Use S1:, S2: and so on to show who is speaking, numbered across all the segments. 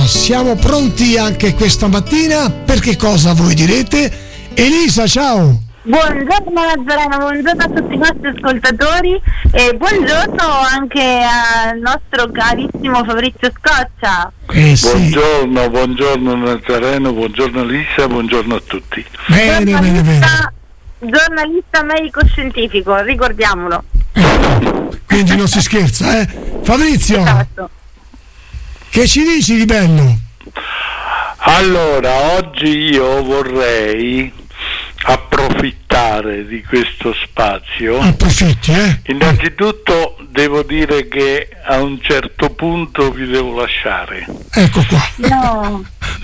S1: siamo pronti anche questa mattina. Per che cosa voi direte? Elisa, ciao!
S2: Buongiorno Nazareno, buongiorno a tutti i nostri ascoltatori e buongiorno anche al nostro carissimo Fabrizio Scoccia.
S1: Sì.
S3: Buongiorno Nazareno, buongiorno Elisa, buongiorno a tutti.
S1: Bene.
S2: Giornalista medico-scientifico, ricordiamolo.
S1: Quindi non si scherza, Fabrizio,
S2: Esatto.
S1: che ci dici di bello?
S3: Allora, oggi io vorrei approfittare di questo spazio.
S1: Approfitti,
S3: Innanzitutto devo dire che a un certo punto vi devo lasciare.
S1: Ecco qua.
S2: No.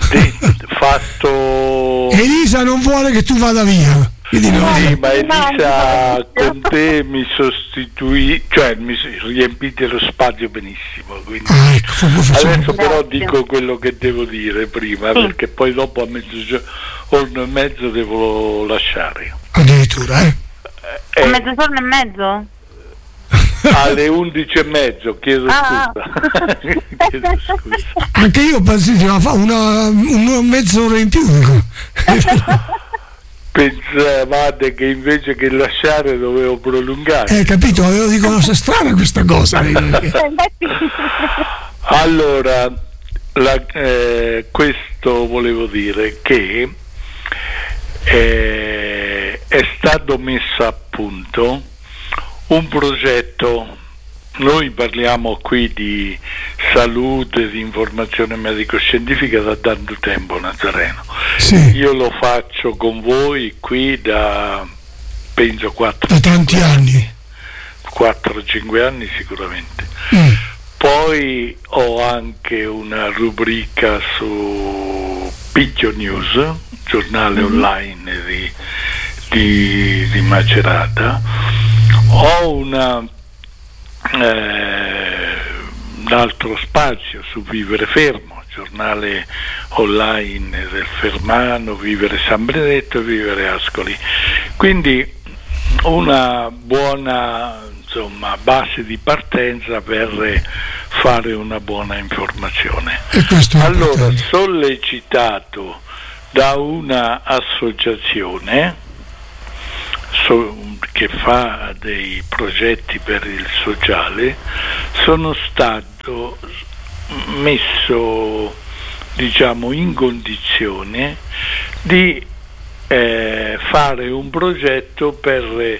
S3: Fatto.
S1: Elisa non vuole che tu vada via.
S3: Sì, ma Elisa con te mi sostituì, cioè mi riempite lo spazio benissimo, quindi adesso però dico quello che devo dire prima, perché poi dopo a mezzogiorno e mezzo devo lasciare.
S1: Addirittura,
S2: A mezzogiorno e mezzo?
S3: Alle 11:30, chiedo scusa. Chiedo scusa.
S1: Anche io pensavo fa una mezz'ora in più.
S3: Pensavate che invece che lasciare dovevo prolungare.
S1: Capito, avevo di conoscere strana questa cosa.
S3: Allora, questo volevo dire che è stato messo a punto un progetto. Noi parliamo qui di salute, di informazione medico-scientifica da tanto tempo, Nazareno.
S1: Sì.
S3: Io lo faccio con voi qui da penso 4-5 anni sicuramente. Poi ho anche una rubrica su Picchio News, giornale online di Macerata. Ho un altro spazio su Vivere Fermo, giornale online del Fermano, Vivere San Benedetto e Vivere Ascoli. Quindi una buona base di partenza per fare una buona informazione. Allora, sollecitato da una associazione che fa dei progetti per il sociale, sono stato messo in condizione di fare un progetto per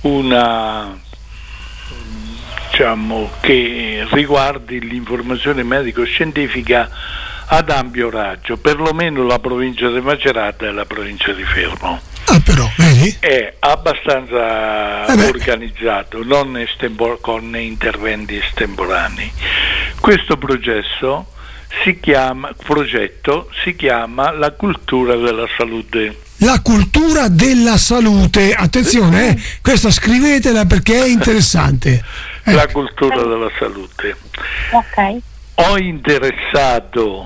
S3: che riguardi l'informazione medico-scientifica ad ampio raggio, perlomeno la provincia di Macerata e la provincia di Fermo.
S1: Però, vedi?
S3: È abbastanza organizzato, non con interventi estemporanei. Questo progetto si chiama La cultura della salute.
S1: La cultura della salute, attenzione, questa scrivetela perché è interessante.
S3: La cultura della salute.
S2: Ok.
S3: Ho interessato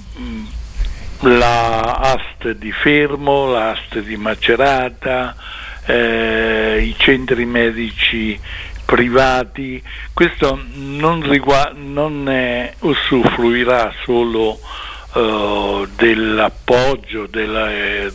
S3: la AST di Fermo, la AST di Macerata, i centri medici privati. Questo non usufruirà solo dell'appoggio del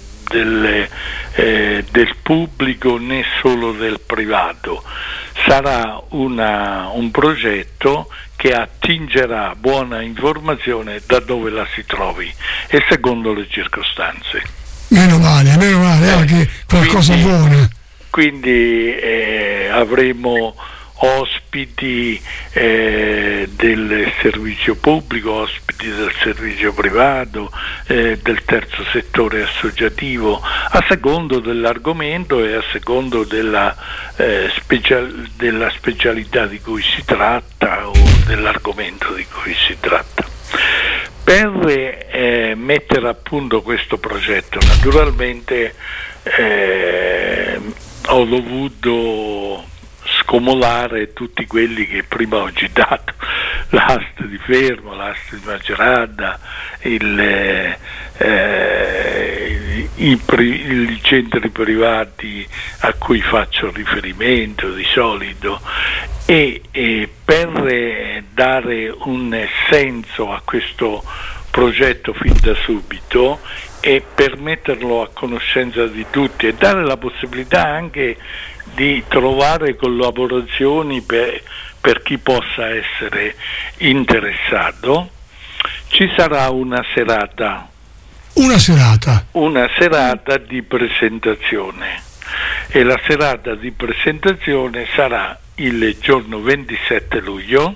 S3: pubblico né solo del privato. Sarà un progetto che attingerà buona informazione da dove la si trovi e secondo le circostanze. Meno male,
S1: anche qualcosa buona.
S3: Quindi avremo ospiti del servizio pubblico, ospiti del servizio privato, del terzo settore associativo, a secondo dell'argomento e a secondo della specialità di cui si tratta o dell'argomento di cui si tratta. Per mettere a punto questo progetto, naturalmente ho dovuto scomodare tutti quelli che prima ho citato, l'AST di Fermo, l'AST di Macerata, i centri privati a cui faccio riferimento di solito, e per dare un senso a questo progetto fin da subito e per metterlo a conoscenza di tutti e dare la possibilità anche di trovare collaborazioni per chi possa essere interessato. Ci sarà una serata di presentazione, e la serata di presentazione sarà il giorno 27 luglio,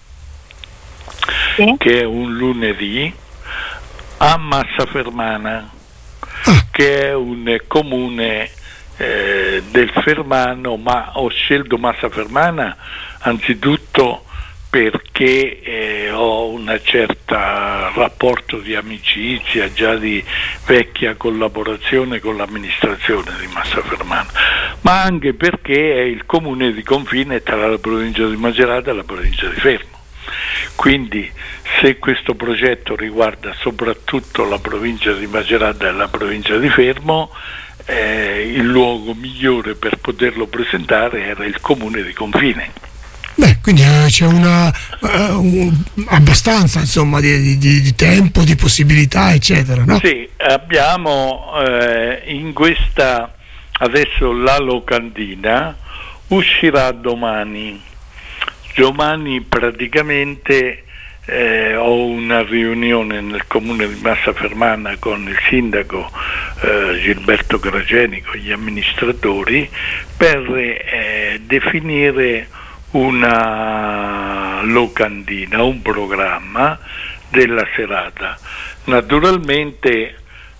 S3: che è un lunedì, a Massafermana, che è un comune del Fermano, ma ho scelto Massafermana anzitutto perché ho una certa rapporto di amicizia, già di vecchia collaborazione con l'amministrazione di Massafermana, ma anche perché è il comune di confine tra la provincia di Macerata e la provincia di Fermo. Quindi se questo progetto riguarda soprattutto la provincia di Macerata e la provincia di Fermo, il luogo migliore per poterlo presentare era il comune di confine.
S1: Quindi c'è abbastanza, insomma, di tempo, di possibilità, eccetera, no?
S3: Sì, abbiamo in questa, adesso la locandina uscirà domani praticamente. Ho una riunione nel comune di Massafermana con il sindaco Gilberto Grageni, con gli amministratori, per definire una locandina, un programma della serata. Naturalmente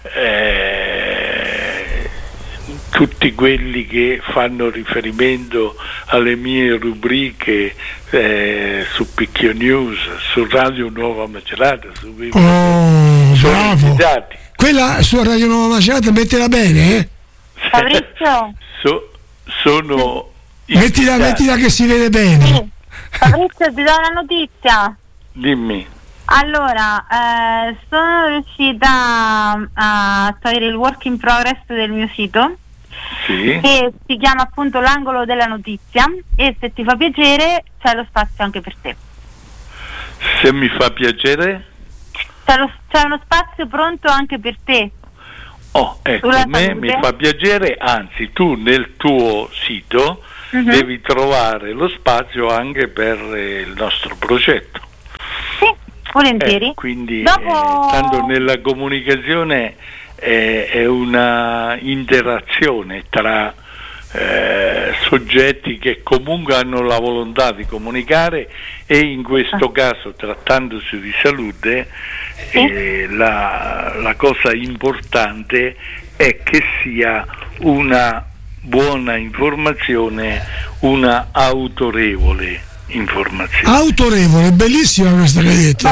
S3: tutti quelli che fanno riferimento alle mie rubriche su Picchio News, su Radio Nuova Macerata, sono invitati.
S1: Quella su Radio Nuova Macerata, mettila bene,
S2: Fabrizio?
S3: Sono
S1: mettila che si vede bene.
S2: Sì. Fabrizio, ti do una notizia.
S3: Dimmi.
S2: Allora, sono riuscita a togliere il work in progress del mio sito, che si chiama appunto l'angolo della notizia, e se ti fa piacere c'è lo spazio anche per te.
S3: Se mi fa piacere?
S2: C'è uno spazio pronto anche per te.
S3: Ecco, a me mi fa piacere, anzi tu nel tuo sito devi trovare lo spazio anche per il nostro progetto.
S2: Sì, volentieri.
S3: Quindi tanto nella comunicazione è una interazione tra soggetti che comunque hanno la volontà di comunicare, e in questo caso, trattandosi di salute, la cosa importante è che sia una buona informazione, una autorevole informazione.
S1: Autorevole, bellissima questa che hai detto.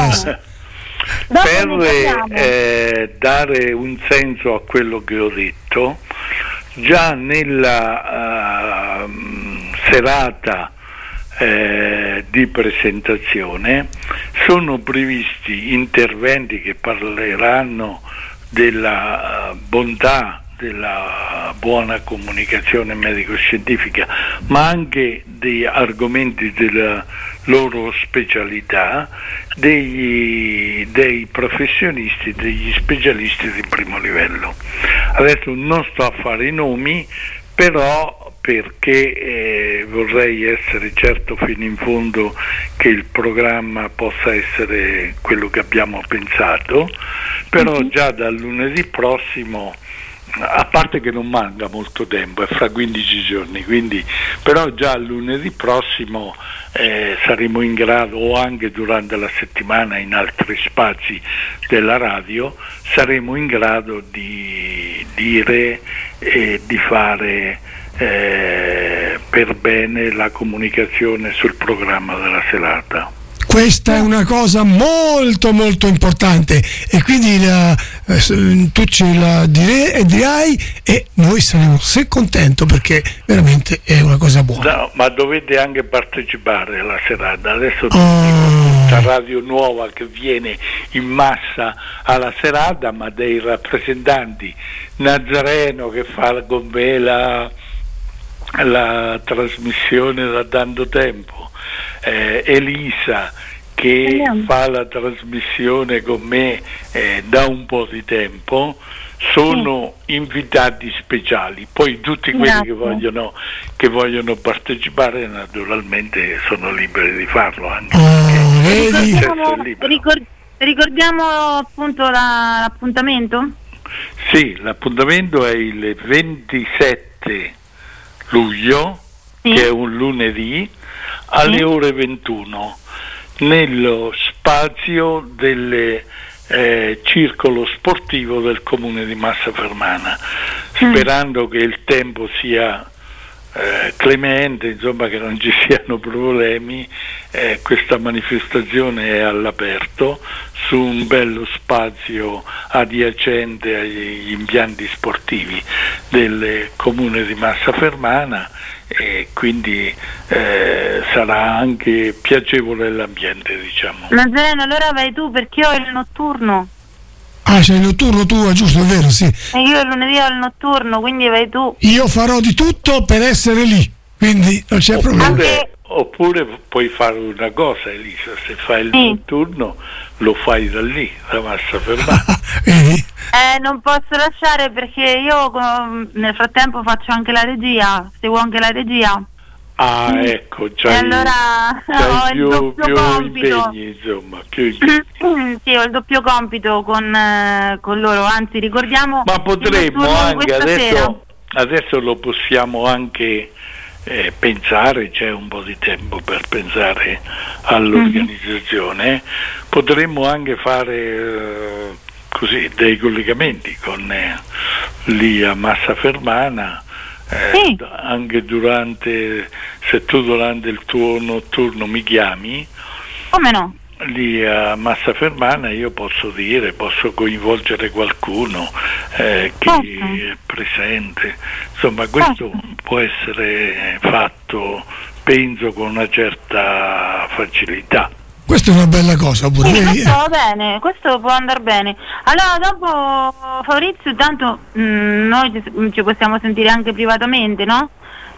S3: Per dare un senso a quello che ho detto, già nella serata di presentazione sono previsti interventi che parleranno della bontà della buona comunicazione medico-scientifica, ma anche di argomenti della loro specialità, dei professionisti, degli specialisti di primo livello. Adesso non sto a fare i nomi, però perché vorrei essere certo fino in fondo che il programma possa essere quello che abbiamo pensato, però già dal lunedì prossimo, a parte che non manca molto tempo, è fra 15 giorni, quindi, però già lunedì prossimo saremo in grado, o anche durante la settimana in altri spazi della radio, saremo in grado di dire e di fare per bene la comunicazione sul programma della serata.
S1: Questa è una cosa molto molto importante, e quindi tu ce la dirai e noi saremo contenti, perché veramente è una cosa buona.
S3: No, ma dovete anche partecipare alla serata. Adesso tutta Radio Nuova che viene in massa alla serata, ma dei rappresentanti, Nazareno che fa con me la trasmissione da tanto tempo, Elisa, che fa la trasmissione con me da un po' di tempo, sono invitati speciali. Poi tutti quelli che vogliono partecipare naturalmente sono liberi di farlo anche.
S2: Ricordiamo appunto l'appuntamento?
S3: Sì, l'appuntamento è il 27 luglio, che è un lunedì, alle ore 21, nello spazio del circolo sportivo del comune di Massa Fermana, sperando che il tempo sia clemente, insomma, che non ci siano problemi. Questa manifestazione è all'aperto su un bello spazio adiacente agli impianti sportivi del comune di Massa Fermana, e quindi sarà anche piacevole l'ambiente, diciamo.
S2: Nazareno, allora vai tu, perché io ho il notturno.
S1: Ah, c'è il notturno tu, giusto, è vero, sì.
S2: E io il lunedì ho il notturno, quindi vai tu.
S1: Io farò di tutto per essere lì, quindi non c'è problema.
S3: Oppure puoi fare una cosa, Elisa, se fai il notturno lo fai da lì, da Massa Fermana.
S2: Non posso lasciare perché io nel frattempo faccio anche la regia, seguo anche la regia.
S3: Ah, ecco,
S2: allora ho il doppio compito.
S3: Impegni, insomma, più impegni.
S2: Sì, ho il doppio compito con loro, anzi ricordiamo.
S3: Ma potremmo anche adesso lo possiamo anche pensare, c'è un po' di tempo per pensare all'organizzazione, potremmo anche fare così dei collegamenti con lì a Massa Fermana. Anche se tu durante il tuo notturno mi chiami,
S2: come no?
S3: Lì a Massa Fermana io posso coinvolgere qualcuno che è presente, insomma questo può essere fatto, penso, con una certa facilità.
S1: Questa è una bella cosa pure.
S2: Questo va bene, questo può andare bene. Allora dopo, Fabrizio, tanto noi ci possiamo sentire anche privatamente, no?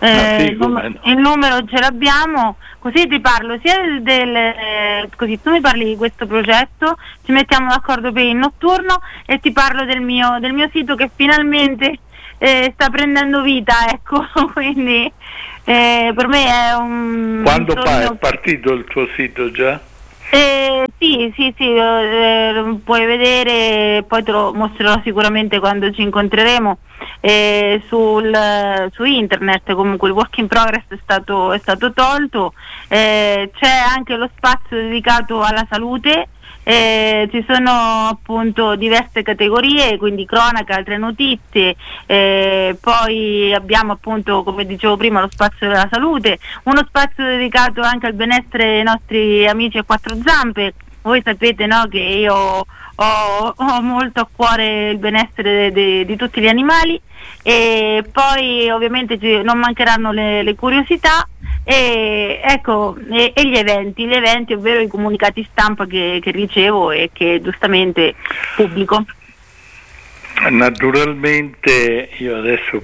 S2: Il numero ce l'abbiamo, così ti parlo sia così tu mi parli di questo progetto, ci mettiamo d'accordo per il notturno e ti parlo del mio sito che finalmente sta prendendo vita, ecco, quindi per me è un...
S3: Quando è partito il tuo sito già?
S2: Sì, puoi vedere, poi te lo mostrerò sicuramente quando ci incontreremo, su internet. Comunque il work in progress è stato tolto, c'è anche lo spazio dedicato alla salute, ci sono appunto diverse categorie, quindi cronaca, altre notizie, poi abbiamo appunto, come dicevo prima, lo spazio della salute, uno spazio dedicato anche al benessere dei nostri amici a quattro zampe. Voi sapete, no, che io ho molto a cuore il benessere di tutti gli animali, e poi ovviamente non mancheranno le curiosità e gli eventi, ovvero i comunicati stampa che ricevo e che giustamente pubblico.
S3: Naturalmente io adesso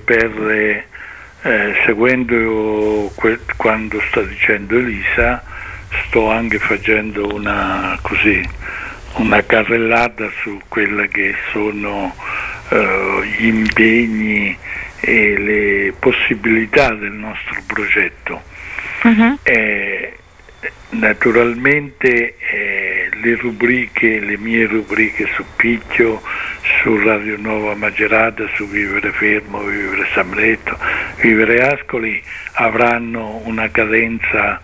S3: seguendo quando sta dicendo Elisa, sto anche facendo una carrellata su quella che sono gli impegni e le possibilità del nostro progetto. Naturalmente le mie rubriche su Picchio, su Radio Nuova Macerata, su Vivere Fermo, Vivere Samletto, Vivere Ascoli avranno una cadenza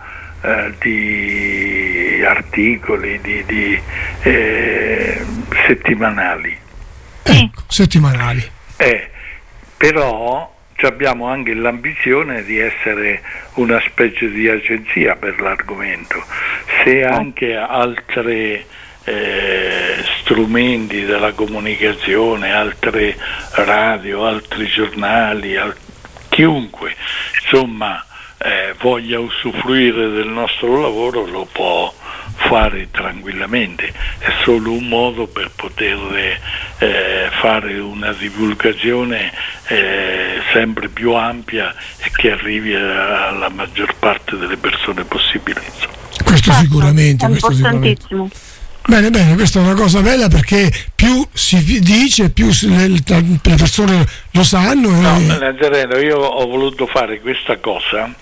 S3: di articoli di settimanali.
S1: Settimanali.
S3: Però abbiamo anche l'ambizione di essere una specie di agenzia per l'argomento. Se anche altri strumenti della comunicazione, altre radio, altri giornali, chiunque insomma voglia usufruire del nostro lavoro lo può fare tranquillamente, è solo un modo per poter fare una divulgazione sempre più ampia e che arrivi alla maggior parte delle persone possibile, insomma.
S1: Questo sicuramente.
S2: È importantissimo.
S1: Bene, questa è una cosa bella, perché più si dice, più le persone lo sanno.
S3: No, Nazareno, io ho voluto fare questa cosa,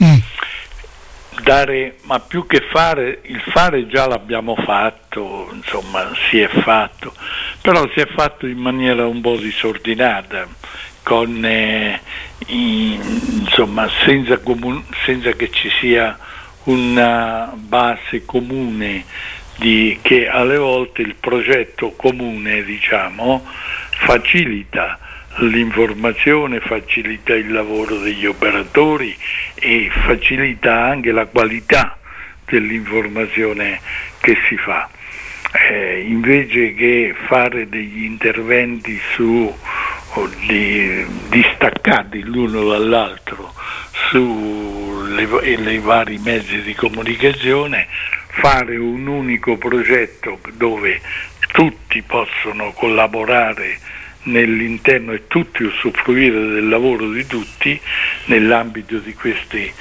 S3: ma più che fare, il fare già l'abbiamo fatto, insomma, si è fatto, però si è fatto in maniera un po' disordinata, con insomma, senza che ci sia una base comune, che alle volte il progetto comune, diciamo, facilita l'informazione, facilita il lavoro degli operatori e facilita anche la qualità dell'informazione che si fa. Invece che fare degli interventi distaccati l'uno dall'altro sui vari mezzi di comunicazione, fare un unico progetto dove tutti possono collaborare nell'interno e tutti usufruire del lavoro di tutti nell'ambito di questi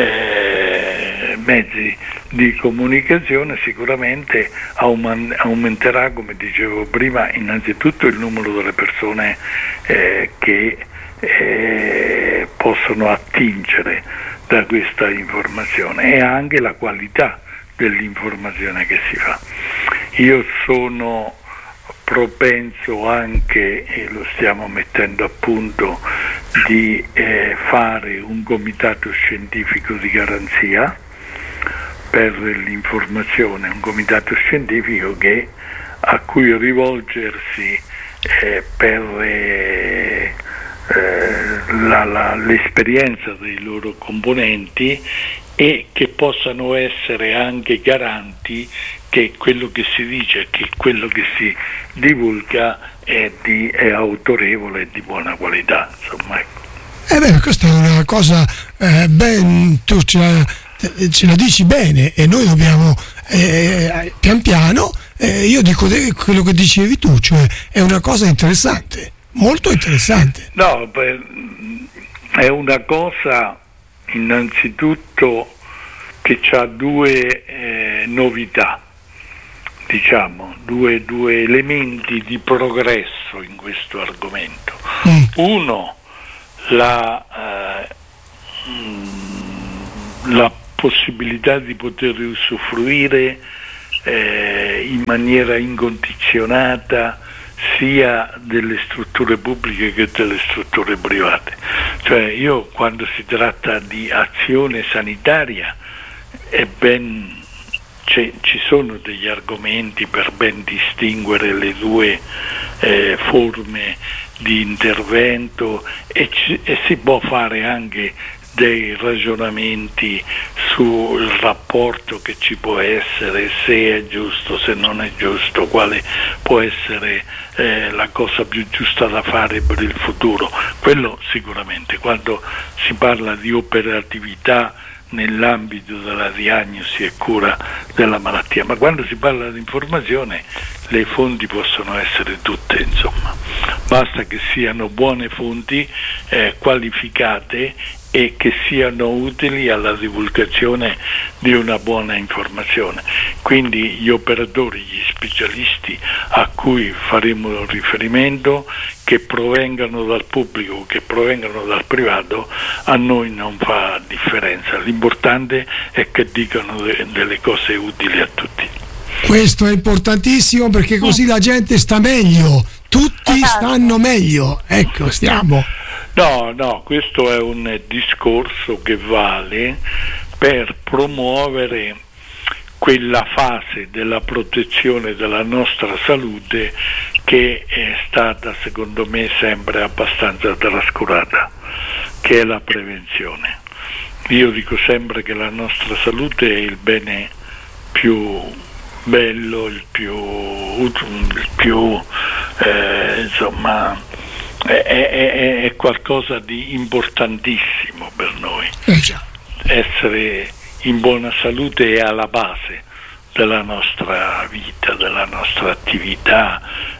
S3: mezzi di comunicazione, sicuramente aumenterà, come dicevo prima, innanzitutto il numero delle persone che possono attingere da questa informazione e anche la qualità dell'informazione che si fa. Io sono propenso anche, e lo stiamo mettendo a punto, di fare un comitato scientifico di garanzia per l'informazione, un comitato scientifico a cui rivolgersi per l'esperienza dei loro componenti, e che possano essere anche garanti che quello che si dice, che quello che si divulga è autorevole e di buona qualità, insomma.
S1: Questa è una cosa tu ce la dici bene, e noi dobbiamo pian piano, io dico quello che dicevi tu, cioè è una cosa interessante, molto interessante.
S3: No, è una cosa innanzitutto che ha due novità, diciamo, due elementi di progresso in questo argomento. Uno, la possibilità di poter usufruire in maniera incondizionata sia delle strutture pubbliche che delle strutture private. Cioè, io, quando si tratta di azione sanitaria, ci sono degli argomenti per ben distinguere le due forme di intervento, e si può fare anche dei ragionamenti sul rapporto che ci può essere, se è giusto, se non è giusto, quale può essere la cosa più giusta da fare per il futuro. Quello sicuramente, quando si parla di operatività nell'ambito della diagnosi e cura della malattia, ma quando si parla di informazione le fonti possono essere tutte, insomma, basta che siano buone fonti, qualificate, e che siano utili alla divulgazione di una buona informazione. Quindi gli operatori, gli specialisti a cui faremo riferimento, che provengano dal pubblico, che provengano dal privato, a noi non fa differenza. L'importante è che dicano delle cose utili a tutti.
S1: Questo è importantissimo, perché così la gente sta meglio, tutti stanno meglio. Ecco, stiamo.
S3: No, questo è un discorso che vale per promuovere quella fase della protezione della nostra salute che è stata, secondo me, sempre abbastanza trascurata, che è la prevenzione. Io dico sempre che la nostra salute è il bene più bello, il più insomma, è qualcosa di importantissimo per noi. Essere in buona salute è alla base della nostra vita, della nostra attività,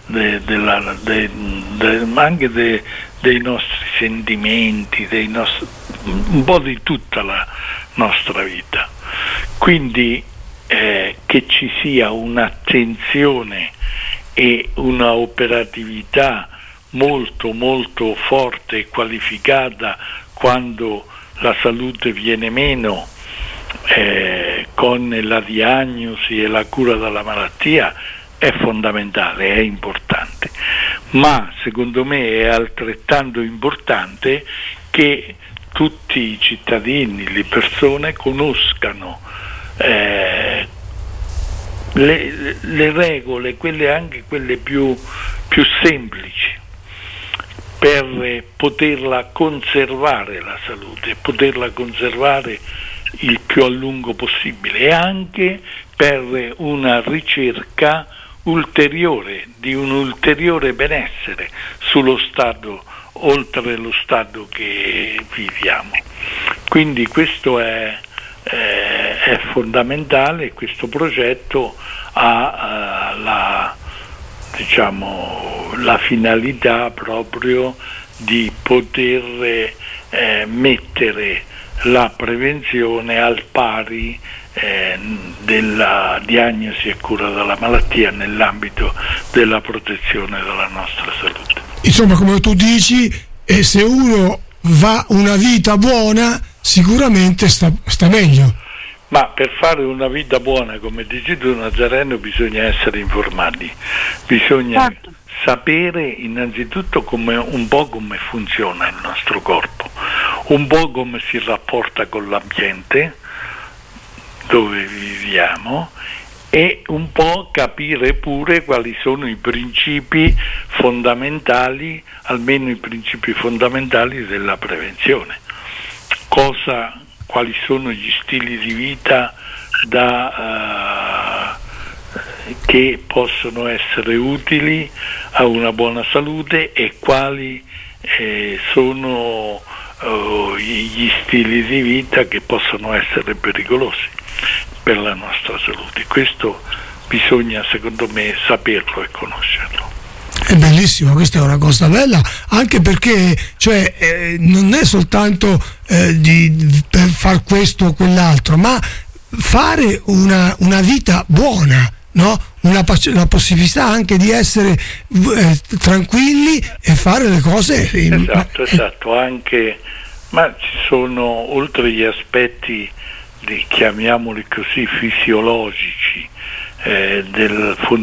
S3: anche dei nostri sentimenti, un po' di tutta la nostra vita. Quindi che ci sia un'attenzione e una operatività molto molto forte e qualificata quando la salute viene meno, con la diagnosi e la cura della malattia, è fondamentale, è importante, ma secondo me è altrettanto importante che tutti i cittadini, le persone conoscano le regole, anche quelle più semplici, per poterla conservare la salute, poterla conservare il più a lungo possibile, e anche per una ricerca ulteriore di un ulteriore benessere sullo stato, oltre lo stato che viviamo. Quindi questo è fondamentale. Questo progetto ha la finalità proprio di poter mettere la prevenzione al pari della diagnosi e cura della malattia nell'ambito della protezione della nostra salute.
S1: Insomma, come tu dici, se uno va una vita buona, sicuramente sta meglio.
S3: Ma per fare una vita buona, come dici tu, Nazareno, bisogna essere informati, bisogna sapere innanzitutto un po' come funziona il nostro corpo, un po' come si rapporta con l'ambiente dove viviamo, e un po' capire pure quali sono i principi fondamentali, almeno i principi fondamentali della prevenzione. Quali sono gli stili di vita che possono essere utili a una buona salute, e quali sono gli stili di vita che possono essere pericolosi per la nostra salute. Questo bisogna, secondo me, saperlo e conoscerlo.
S1: È bellissimo, questa è una cosa bella, anche perché non è soltanto per far questo o quell'altro, ma fare una vita buona, no? La possibilità anche di essere tranquilli e fare le cose.
S3: Esatto, anche, ma ci sono, oltre gli aspetti chiamiamoli così, fisiologici, del funzionamento